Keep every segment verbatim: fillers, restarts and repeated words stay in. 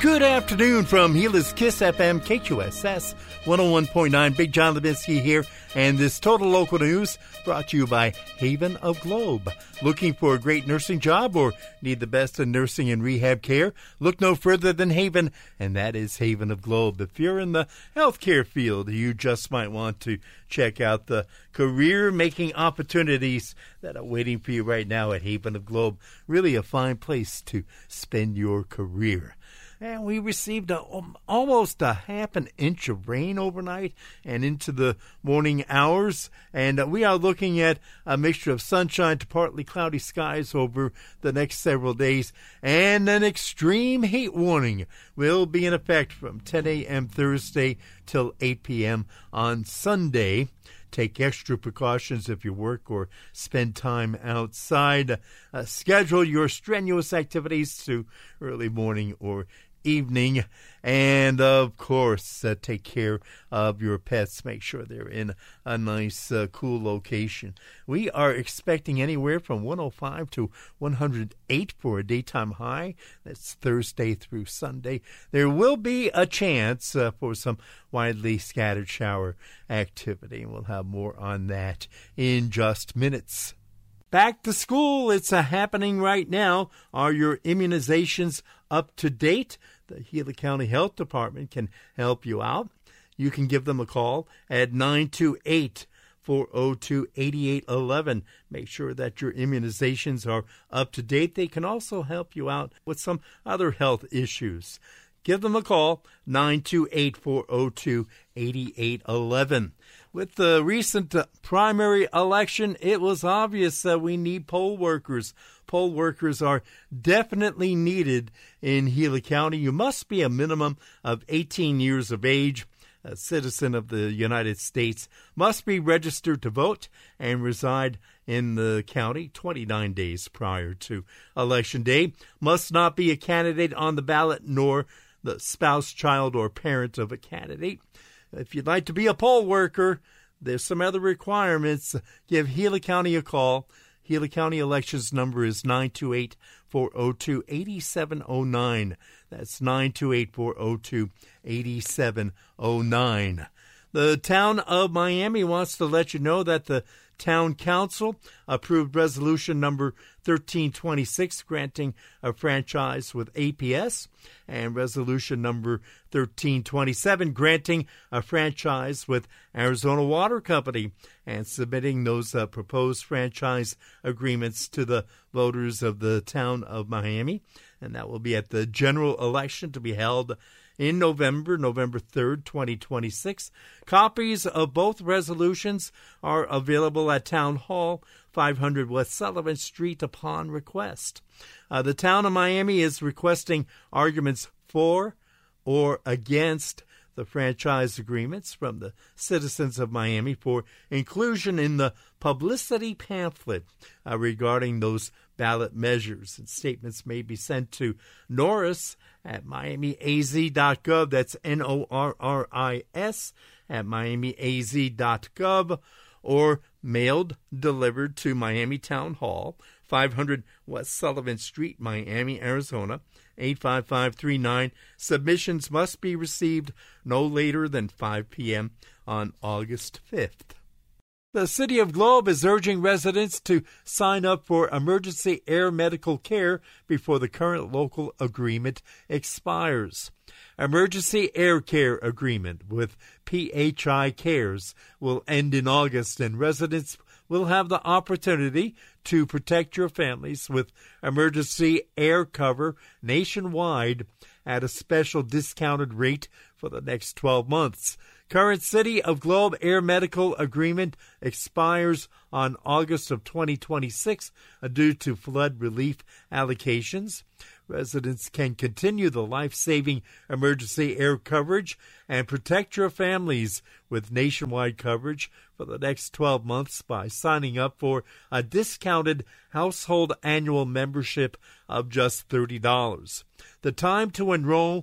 Good afternoon from Gila's Kiss F M, K Q S S, one oh one point nine. Big John Levinsky here, and this Total Local News brought to you by Haven of Globe. Looking for a great nursing job or need the best in nursing and rehab care? Look no further than Haven, and that is Haven of Globe. If you're in the healthcare field, you just might want to check out the career-making opportunities that are waiting for you right now at Haven of Globe. Really a fine place to spend your career. And we received a, um, almost a half an inch of rain overnight and into the morning hours. And uh, we are looking at a mixture of sunshine to partly cloudy skies over the next several days. And an extreme heat warning will be in effect from ten a.m. Thursday till eight p.m. on Sunday. Take extra precautions if you work or spend time outside. Uh, schedule your strenuous activities to early morning or evening. And, of course, uh, take care of your pets. Make sure they're in a nice, uh, cool location. We are expecting anywhere from one oh five to one oh eight for a daytime high. That's Thursday through Sunday. There will be a chance uh, for some widely scattered shower activity. We'll have more on that in just minutes. Back to school, it's a happening right now. Are your immunizations up to date? The Gila County Health Department can help you out. You can give them a call at nine two eight, four oh two, eight eight one one. Make sure that your immunizations are up to date. They can also help you out with some other health issues. Give them a call, nine two eight, four oh two, eight eight one one. With the recent primary election, it was obvious that we need poll workers. Poll workers are definitely needed in Gila County. You must be a minimum of eighteen years of age. A citizen of the United States must be registered to vote and reside in the county twenty-nine days prior to Election Day. Must not be a candidate on the ballot nor the spouse, child, or parent of a candidate. If you'd like to be a poll worker, there's some other requirements. Give Gila County a call. Gila County Elections number is nine two eight, four oh two, eight seven oh nine. That's nine two eight, four oh two, eight seven oh nine. The town of Miami wants to let you know that the Town Council approved resolution number thirteen twenty-six granting a franchise with A P S and resolution number thirteen twenty-seven granting a franchise with Arizona Water Company and submitting those uh, proposed franchise agreements to the voters of the town of Miami. And that will be at the general election to be held in November, November third, twenty twenty-six. Copies of both resolutions are available at Town Hall, five hundred West Sullivan Street, upon request. Uh, the town of Miami is requesting arguments for or against the franchise agreements from the citizens of Miami for inclusion in the publicity pamphlet uh, regarding those ballot measures. And statements may be sent to Norris at miami a z dot gov. That's N O R R I S at miami a z dot gov, or mailed, delivered to Miami Town Hall, five hundred West Sullivan Street, Miami, Arizona, eight five five three nine. Submissions must be received no later than five p.m. on August fifth. The City of Globe is urging residents to sign up for emergency air medical care before the current local agreement expires. Emergency Air Care Agreement with P H I Cares will end in August, and residents will have the opportunity to protect your families with emergency air cover nationwide at a special discounted rate for the next twelve months. Current City of Globe Air Medical Agreement expires on August of twenty twenty-six due to flood relief allocations. Residents can continue the life-saving emergency air coverage and protect your families with nationwide coverage for the next twelve months by signing up for a discounted household annual membership of just thirty dollars. The time to enroll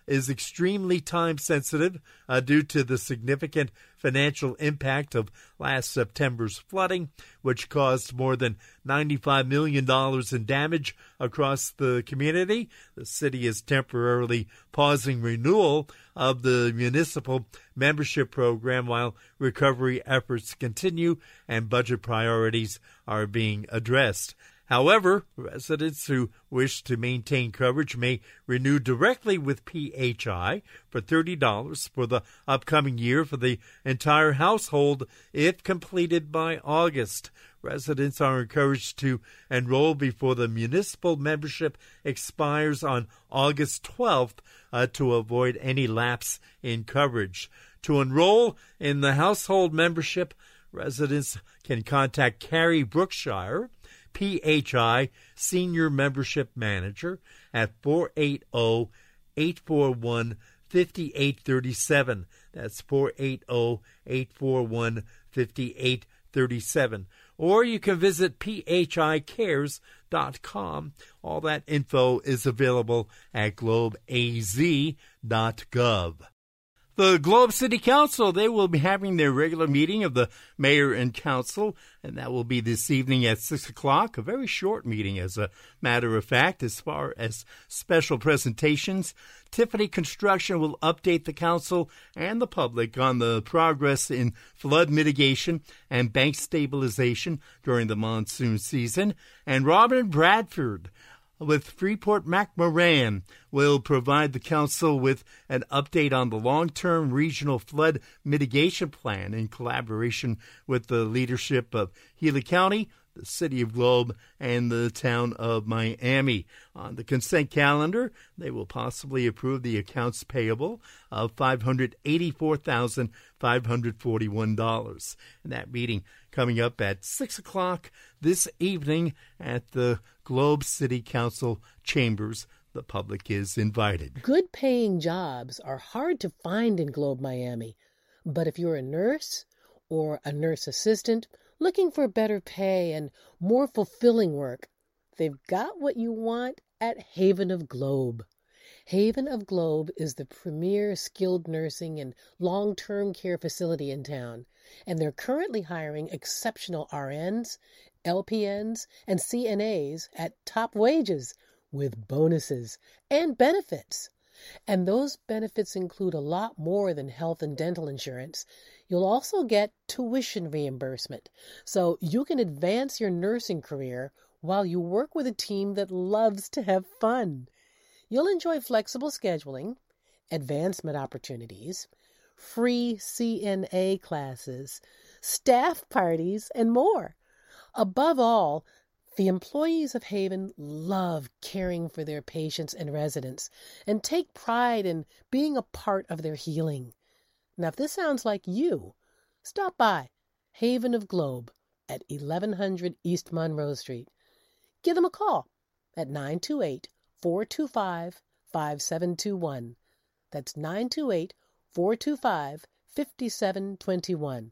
is extremely time-sensitive uh, due to the significant financial impact of last September's flooding, which caused more than ninety-five million dollars in damage across the community. The city is temporarily pausing renewal of the municipal membership program while recovery efforts continue and budget priorities are being addressed. However, residents who wish to maintain coverage may renew directly with P H I for thirty dollars for the upcoming year for the entire household if completed by August. Residents are encouraged to enroll before the municipal membership expires on August twelfth uh, to avoid any lapse in coverage. To enroll in the household membership, residents can contact Carrie Brookshire, P H I Senior Membership Manager, at four eight zero, eight four one, five eight three seven. That's four eight zero, eight four one, five eight three seven. Or you can visit p h i cares dot com. All that info is available at globe a z dot gov. The Globe City Council, they will be having their regular meeting of the mayor and council, and that will be this evening at six o'clock. A very short meeting, as a matter of fact. As far as special presentations, Tiffany Construction will update the council and the public on the progress in flood mitigation and bank stabilization during the monsoon season. And Robin Bradford with Freeport McMoran will provide the council with an update on the long-term regional flood mitigation plan in collaboration with the leadership of Gila County, the City of Globe, and the town of Miami. On the consent calendar, they will possibly approve the accounts payable of five hundred eighty-four thousand five hundred forty-one dollars. And that meeting coming up at six o'clock this evening at the Globe City Council chambers. The public is invited. Good paying jobs are hard to find in Globe Miami. But if you're a nurse or a nurse assistant looking for better pay and more fulfilling work, they've got what you want at Haven of Globe. Haven of Globe is the premier skilled nursing and long-term care facility in town, and they're currently hiring exceptional R Ns, L P Ns, and C N As at top wages with bonuses and benefits. And those benefits include a lot more than health and dental insurance. You'll also get tuition reimbursement, so you can advance your nursing career while you work with a team that loves to have fun. You'll enjoy flexible scheduling, advancement opportunities, free C N A classes, staff parties, and more. Above all, the employees of Haven love caring for their patients and residents and take pride in being a part of their healing. Now, if this sounds like you, stop by Haven of Globe at eleven hundred East Monroe Street. Give them a call at nine two eight, four two five, five seven two one. That's nine two eight, four two five, five seven two one.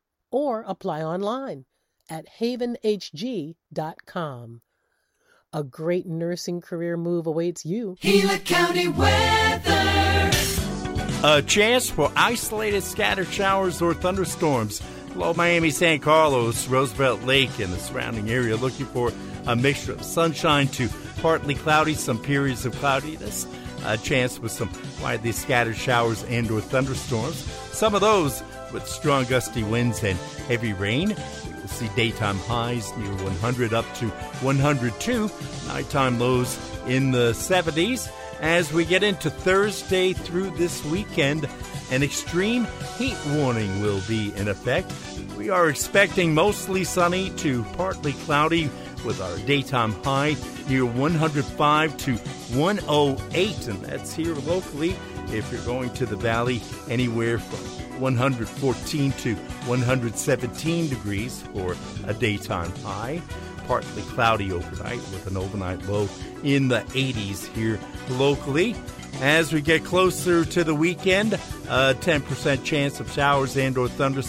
Or apply online at haven h g dot com. A great nursing career move awaits you. Gila County weather. A chance for isolated scattered showers or thunderstorms. Below Miami, San Carlos, Roosevelt Lake, and the surrounding area, looking for a mixture of sunshine to partly cloudy, some periods of cloudiness. A chance with some widely scattered showers and or thunderstorms. Some of those with strong gusty winds and heavy rain. We'll see daytime highs near one hundred up to one hundred two. Nighttime lows in the seventies. As we get into Thursday through this weekend, an extreme heat warning will be in effect. We are expecting mostly sunny to partly cloudy with our daytime high near one hundred five to one oh eight, and that's here locally. If you're going to the valley, anywhere from one hundred fourteen to one hundred seventeen degrees for a daytime high. Partly cloudy overnight with an overnight low in the eighties here locally. As we get closer to the weekend, a ten percent chance of showers and or thunderstorms